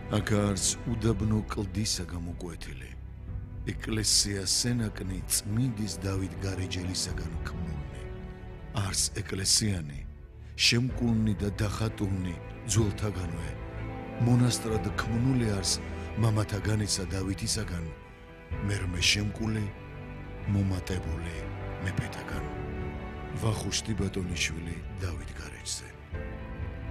აკარს უდაბნო კლდისა გამოკვეთილი ეკლესია სენაკნი წმინდის დავით გარეჯელისაგან ქმნილნი არს ეკლესიანი შემკულნი და დახატულნი ძველთაგანვე მონასტრად ქმნული არს მამათაგანისა დავითისაგან მერმე შემკული მომატებული მეფეთაგან ვახუშტი ბატონიშვილი დავით გარეჯზე